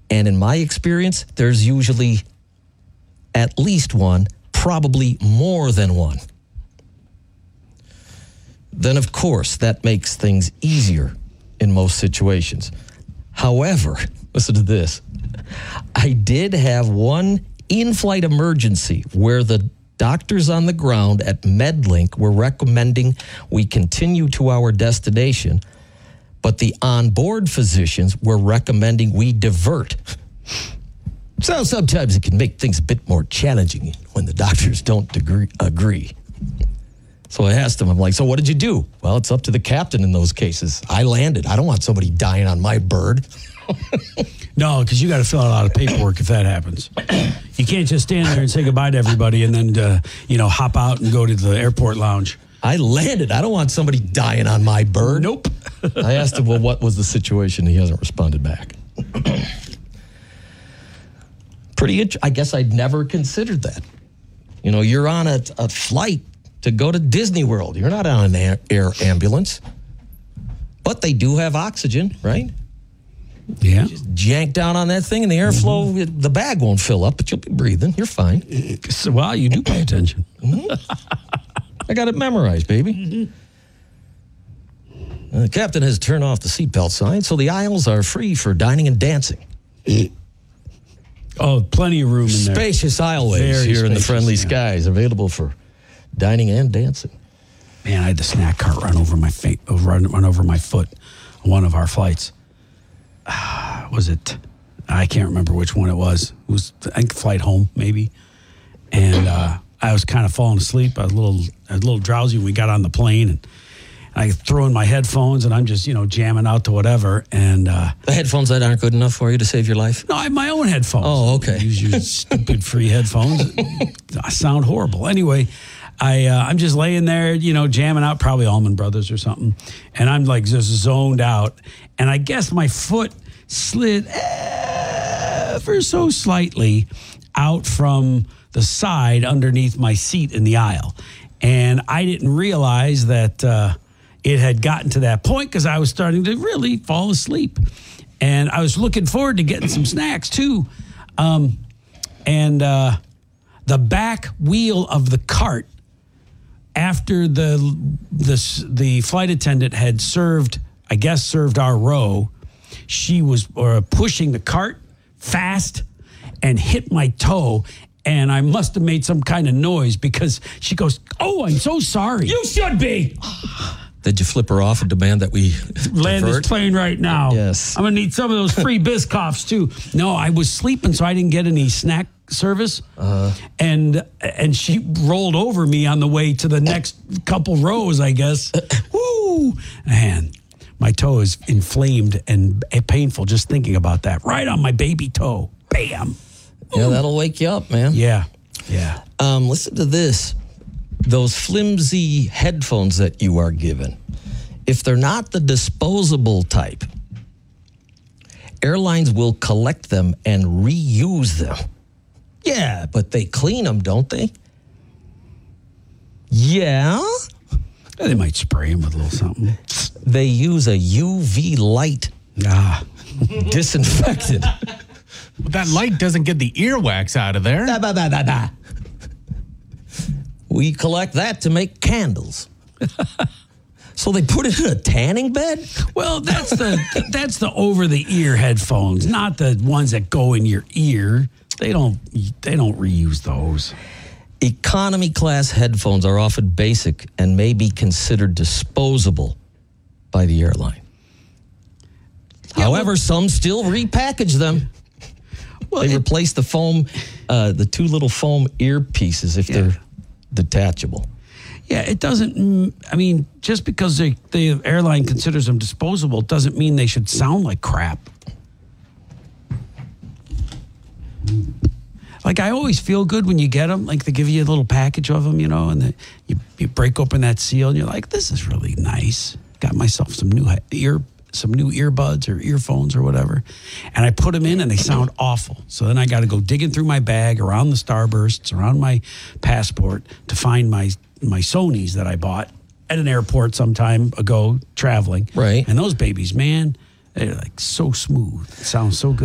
And in my experience, there's usually at least one, probably more than one. Then, of course, that makes things easier in most situations. However, listen to this. I did have one in-flight emergency where the doctors on the ground at MedLink were recommending we continue to our destination, but the onboard physicians were recommending we divert. So sometimes it can make things a bit more challenging when the doctors don't agree. So I asked him, I'm like, so what did you do? Well, it's up to the captain in those cases. I landed. I don't want somebody dying on my bird. No, because you got to fill out a lot of paperwork if that happens. You can't just stand there and say goodbye to everybody and then, hop out and go to the airport lounge. I landed. I don't want somebody dying on my bird. Nope. I asked him, well, what was the situation? He hasn't responded back. I guess I'd never considered that. You're on a flight to go to Disney World. You're not on an air ambulance. But they do have oxygen, right? Yeah. You just jank down on that thing and the airflow, the bag won't fill up, but you'll be breathing. You're fine. Well, you do pay attention. I got it memorized, baby. The captain has turned off the seatbelt sign, so the aisles are free for dining and dancing. Oh, plenty of room in there. Spacious aisleways here in the friendly skies, available for dining and dancing. Man, I had the snack cart run over my foot on one of our flights. Was it? I can't remember which one it was. It was, I think, flight home, maybe. And I was kind of falling asleep. I was a little drowsy when we got on the plane, and I throw in my headphones, and I'm just, jamming out to whatever. And the headphones that aren't good enough for you to save your life? No, I have my own headphones. Oh, okay. Use your stupid free headphones. I sound horrible. Anyway, I'm just laying there, jamming out, probably Allman Brothers or something. And I'm like just zoned out. And I guess my foot slid ever so slightly out from the side underneath my seat in the aisle. And I didn't realize that it had gotten to that point because I was starting to really fall asleep. And I was looking forward to getting some snacks too. The back wheel of the cart, after the flight attendant had served our row, she was pushing the cart fast and hit my toe. And I must have made some kind of noise because she goes, "Oh, I'm so sorry." You should be. Did you flip her off and demand that we land divert? this plane right now? Yes. I'm going to need some of those free Biscoffs too. No, I was sleeping, so I didn't get any snack service. And she rolled over me on the way to the next couple rows, I guess. Woo! Man, my toe is inflamed and painful just thinking about that. Right on my baby toe. Bam. Yeah, that'll wake you up, man. Yeah. Listen to this. Those flimsy headphones that you are given, if they're not the disposable type, airlines will collect them and reuse them. Yeah, but they clean them, don't they? Yeah. They might spray them with a little something. They use a UV light disinfectant. Well, that light doesn't get the earwax out of there. We collect that to make candles. So they put it in a tanning bed? Well, that's the over the ear headphones, not the ones that go in your ear. They don't reuse those. Economy class headphones are often basic and may be considered disposable by the airline. However, some still repackage them. Well, they replace the foam, the two little foam earpieces if they're detachable. Yeah, it doesn't, just because the airline considers them disposable doesn't mean they should sound like crap. Like, I always feel good when you get them. Like, they give you a little package of them, and you break open that seal and you're like, this is really nice. Got myself some new earbuds or earphones or whatever. And I put them in and they sound awful. So then I got to go digging through my bag, around the Starbursts, around my passport to find my Sonys that I bought at an airport some time ago traveling. Right. And those babies, man, they're like so smooth. It sounds so good.